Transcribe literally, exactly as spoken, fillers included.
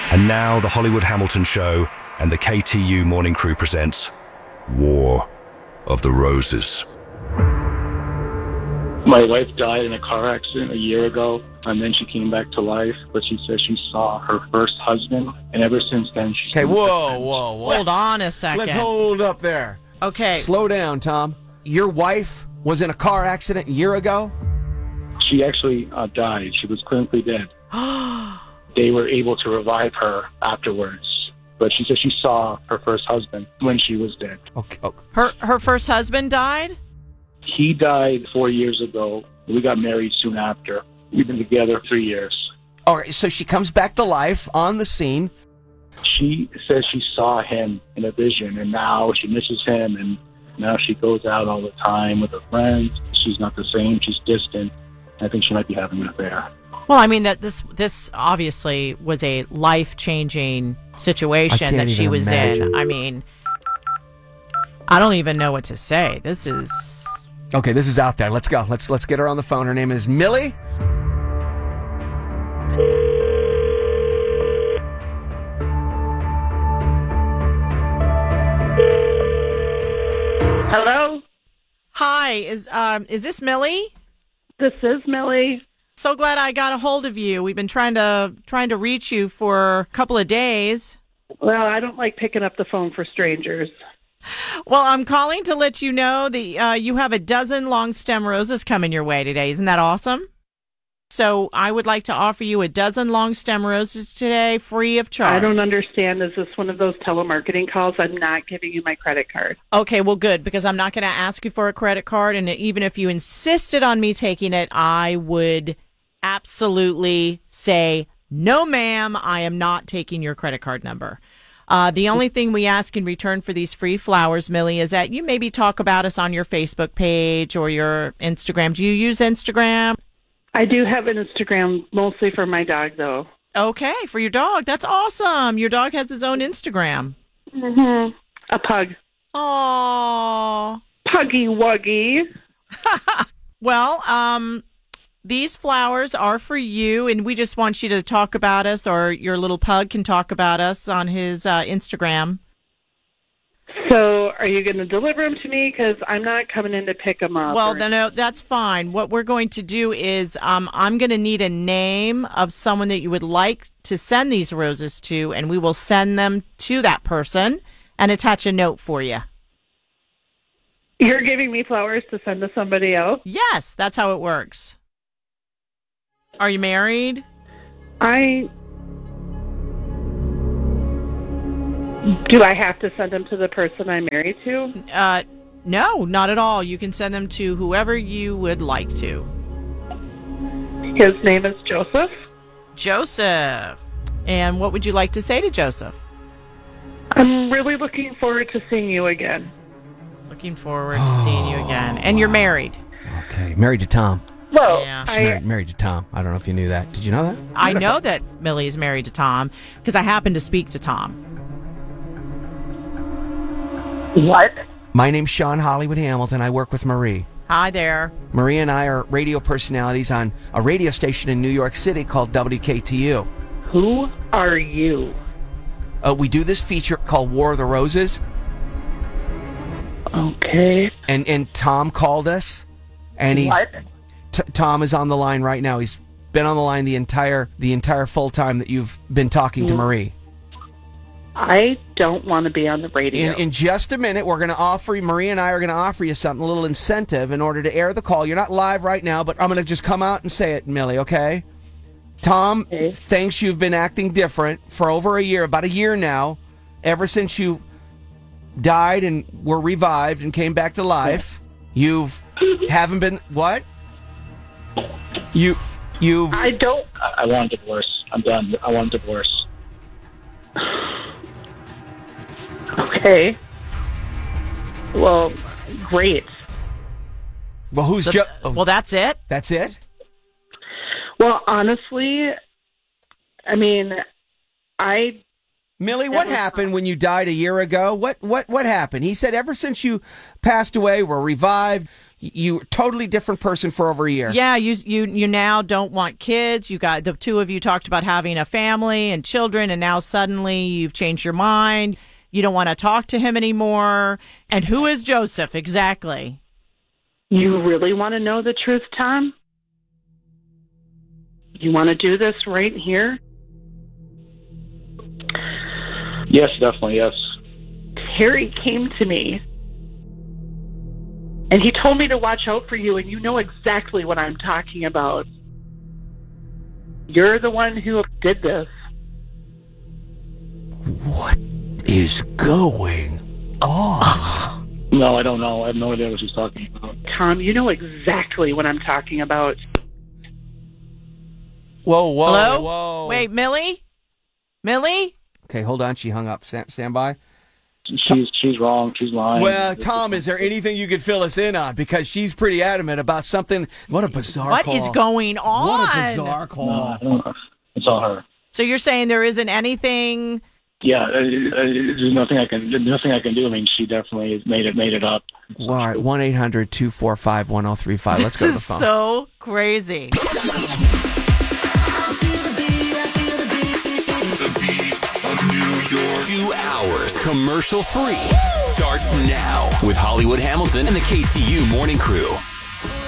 And now the Hollywood Hamilton Show and the K T U Morning Crew presents War of the Roses. My wife died in a car accident a year ago, and then she came back to life, but she says she saw her first husband, and ever since then she's... Okay, whoa, whoa, whoa. Hold on a second. Let's hold up there. Okay. Slow down, Tom. Your wife was in a car accident a year ago? She actually uh, died. She was clinically dead. They were able to revive her afterwards, but she said she saw her first husband when she was dead. Okay. okay. Her her first husband died? He died four years ago. We got married soon after. We've been together three years. All right, so she comes back to life on the scene. She says she saw him in a vision, and now she misses him, and now she goes out all the time with her friends. She's not the same. She's distant. I think she might be having an affair. Well, I mean, that this this obviously was a life-changing situation that she was imagine. in. I mean, I don't even know what to say. This is... Okay, this is out there. Let's go. Let's let's get her on the phone. Her name is Millie. Hello, Hi, is um is this Millie? this is Millie. So glad I got a hold of you. We've been trying to trying to reach you for a couple of days. Well, I don't like picking up the phone for strangers. Well, I'm calling to let you know that uh, you have a dozen long stem roses coming your way today. Isn't that awesome? So I would like to offer you a dozen long stem roses today, free of charge. I don't understand. Is this one of those telemarketing calls? I'm not giving you my credit card. Okay, well, good, because I'm not going to ask you for a credit card, and even if you insisted on me taking it, I would absolutely say, no, ma'am, I am not taking your credit card number. Uh, the only thing we ask in return for these free flowers, Millie, is that you maybe talk about us on your Facebook page or your Instagram. Do you use Instagram? I do have an Instagram, mostly for my dog, though. Okay, for your dog. That's awesome. Your dog has his own Instagram. Mm-hmm. A pug. Aww. Puggy Wuggy. Well, um, these flowers are for you, and we just want you to talk about us, or your little pug can talk about us on his uh, Instagram. So are you going to deliver them to me? Because I'm not coming in to pick them up. Well, or... no, no, that's fine. What we're going to do is um, I'm going to need a name of someone that you would like to send these roses to, and we will send them to that person and attach a note for you. You're giving me flowers to send to somebody else? Yes, that's how it works. Are you married? I... Do I have to send them to the person I'm married to? Uh, no, not at all. You can send them to whoever you would like to. His name is Joseph. Joseph. And what would you like to say to Joseph? I'm really looking forward to seeing you again. Looking forward to seeing you again. And you're married. Okay, married to Tom. Well, Yeah. She's I, married, married to Tom. I don't know if you knew that. Did you know that? I know that Millie is married to Tom because I happen to speak to Tom. what? My name's Sean Hollywood Hamilton. I work with Marie. Hi there. Marie and I are radio personalities on a radio station in New York City called W K T U. Who are you? Uh, we do this feature called War of the Roses, Okay. and, and Tom called us, and he's What? T- Tom is on the line right now. He's been on the line the entire the entire full time that you've been talking to Mm. Marie. I don't want to be on the radio. In, in just a minute, we're going to offer you, Marie and I are going to offer you something, a little incentive in order to air the call. You're not live right now, but I'm going to just come out and say it, Millie, okay? Tom Okay. thinks you've been acting different for over a year, about a year now, ever since you died and were revived and came back to life. You've haven't been, what? You, you've... I don't... I, I want a divorce. I'm done. I want a divorce. Okay. Well, great. Well, who's... So, Jo- well, that's it. That's it? Well, honestly, I mean, I Millie, what was happened when you died a year ago? What what what happened? He said ever since you passed away, were revived, you a totally different person for over a year. Yeah, you you you now don't want kids. You got the two of you talked about having a family and children, and now suddenly you've changed your mind. You don't want to talk to him anymore. And who is Joseph exactly? You really want to know the truth, Tom? You want to do this right here? Yes, definitely, yes. Harry came to me, and he told me to watch out for you, and you know exactly what I'm talking about. You're the one who did this. What is going on? No, I don't know. I have no idea what she's talking about. Tom, you know exactly what I'm talking about. Whoa, whoa, Hello? whoa. Wait, Millie? Millie? Okay, hold on. She hung up. Stand, stand by. She's she's wrong. She's lying. Well, Tom, is there anything you could fill us in on? Because she's pretty adamant about something. What a bizarre What call. is going on? What a bizarre call. No, I don't know. It's all her. So you're saying there isn't anything? Yeah, uh, uh, there's nothing I can. There's nothing I can do. I mean, she definitely has made it made it up. All right, one eight hundred two four five one zero three five. Let's go to the This is phone. so crazy. Two hours commercial free starts now with Hollywood Hamilton and the K T U Morning Crew.